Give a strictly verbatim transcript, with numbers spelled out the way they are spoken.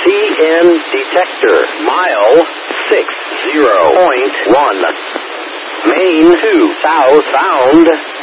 C N detector. Mile six zero point one. Main two southbound.